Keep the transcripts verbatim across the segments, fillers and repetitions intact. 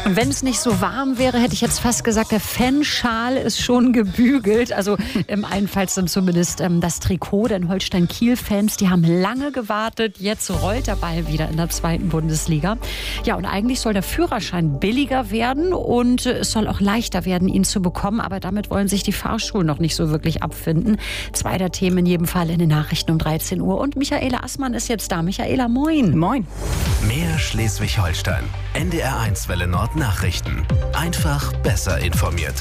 Und wenn es nicht so warm wäre, hätte ich jetzt fast gesagt, der Fanschal ist schon gebügelt. Also im allenfalls dann zumindest ähm, das Trikot. Denn Holstein-Kiel-Fans, die haben lange gewartet. Jetzt rollt der Ball wieder in der zweiten Bundesliga. Ja, und eigentlich soll der Führerschein billiger werden und äh, es soll auch leichter werden, ihn zu bekommen. Aber damit wollen sich die Fahrschulen noch nicht so wirklich abfinden. Zwei der Themen in jedem Fall in den Nachrichten um dreizehn Uhr. Und Michaela Assmann ist jetzt da. Michaela, moin. Moin. Mehr Schleswig-Holstein. N D R eins Welle Nord Nachrichten. Einfach besser informiert.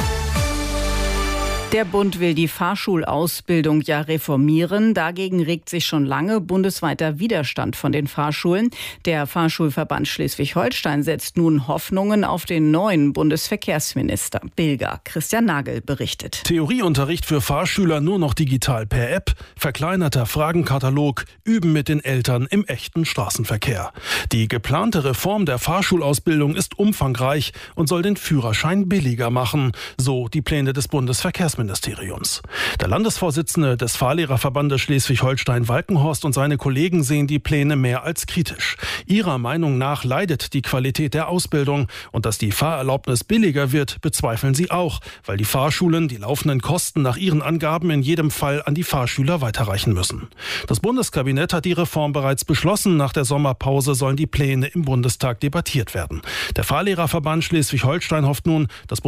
Der Bund will die Fahrschulausbildung ja reformieren. Dagegen regt sich schon lange bundesweiter Widerstand von den Fahrschulen. Der Fahrschulverband Schleswig-Holstein setzt nun Hoffnungen auf den neuen Bundesverkehrsminister. Bilger Christian Nagel berichtet. Theorieunterricht für Fahrschüler nur noch digital per App, verkleinerter Fragenkatalog, Üben mit den Eltern im echten Straßenverkehr. Die geplante Reform der Fahrschulausbildung ist umfangreich und soll den Führerschein billiger machen, so die Pläne des Bundesverkehrsministeriums. Der Landesvorsitzende des Fahrlehrerverbandes Schleswig-Holstein, Walkenhorst, und seine Kollegen sehen die Pläne mehr als kritisch. Ihrer Meinung nach leidet die Qualität der Ausbildung und dass die Fahrerlaubnis billiger wird, bezweifeln sie auch, weil die Fahrschulen die laufenden Kosten nach ihren Angaben in jedem Fall an die Fahrschüler weiterreichen müssen. Das Bundeskabinett hat die Reform bereits beschlossen. Nach der Sommerpause sollen die Pläne im Bundestag debattiert werden. Der Fahrlehrerverband Schleswig-Holstein hofft nun, dass